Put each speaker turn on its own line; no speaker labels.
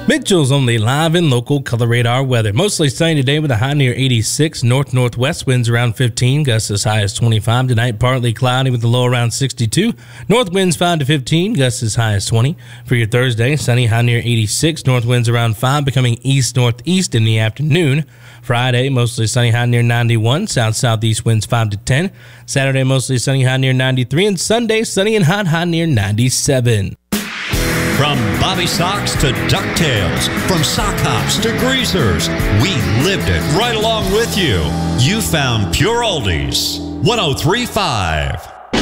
Mitchell's only live and local color radar weather. Mostly sunny today with a high near 86. North-northwest winds around 15. Gusts as high as 25. Tonight, partly cloudy with a low around 62. North winds 5 to 15. Gusts as high as 20. For your Thursday, sunny, high near 86. North winds around 5, becoming east-northeast in the afternoon. Friday, mostly sunny, high near 91. South-southeast winds 5 to 10. Saturday, mostly sunny, high near 93. And Sunday, sunny and hot, high near 97.
From Bobby Socks to DuckTales, from sock hops to greasers, we lived it right along with you. You found Pure Oldies 103.5.